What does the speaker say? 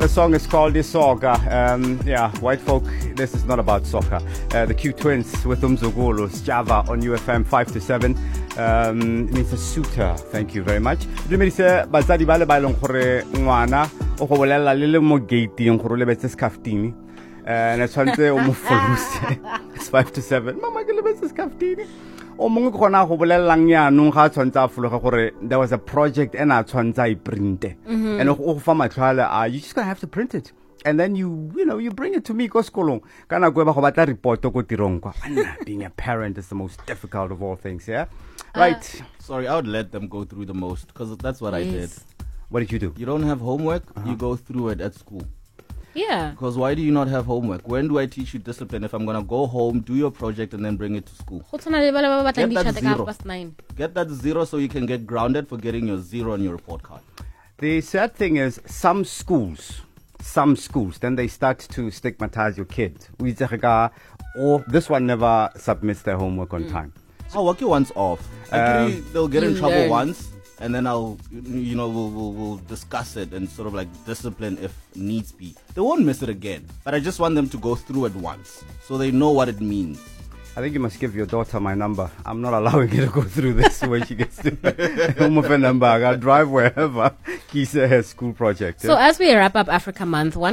The song is called Isoka. Yeah, white folk, this is not about soccer. The Q Twins with Umzugulu, Java on UFM 5 to 7. Mr. Suter, thank you very much. Dumelise bazadi ba le ba leng gore ngwana o go bolela le mo gating gore le betse skaftini. Na tshwantse o mo folose. It's 5 to 7. Mama ke le betse skaftini. O mongwe go gona go bolelang ya nong ga tshwantsa fologa gore there was a project and a tshwantsa I print. And o fa matlhala you just going to have to print it. And then you bring it to me go skolong. Kana go ba go batla report go tirong kwa. Being a parent is the most difficult of all things, yeah? Right. Sorry, I would let them go through the most because that's what I did. What did you do? You don't have homework, you go through it at school. Yeah. Because why do you not have homework? When do I teach you discipline if I'm going to go home, do your project, and then bring it to school? Get that 0. Get that 0 so you can get grounded for getting your 0 on your report card. The sad thing is, some schools, then they start to stigmatize your kid. Or this one never submits their homework on time. I'll work you once off. Actually, they'll get in trouble once. And then we'll discuss it and sort of like discipline if needs be. They won't miss it again. But I just want them to go through it once so they know what it means. I think you must give your daughter my number. I'm not allowing her to go through this when she gets to home of a number. I'll drive wherever Kisa has school project. So as we wrap up Africa Month, one